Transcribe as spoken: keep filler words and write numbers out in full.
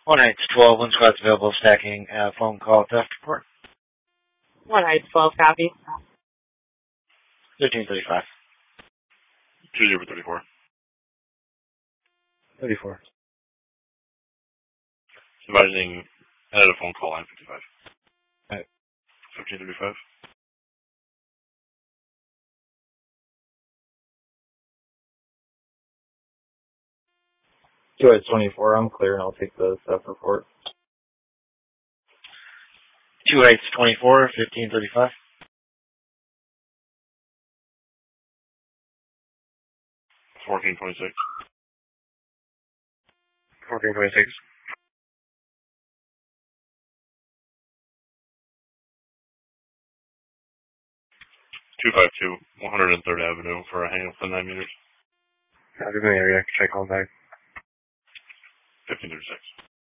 One Heights twelve, one squad's available, stacking uh, phone call theft report. One Heights twelve, copy. thirteen thirty-five. two zero thirty-four. thirty-four. Advising, I had a phone call, line fifty-five. Right. fifteen thirty-five. Two Heights twenty-four, I'm clear and I'll take the theft report. Two Heights twenty-four, fifteen thirty-five. fourteen twenty-six. fourteen twenty-six. two five two, one hundred third Avenue for a hang up for nine meters. Out of the area, check on back. fifteen thirty-six.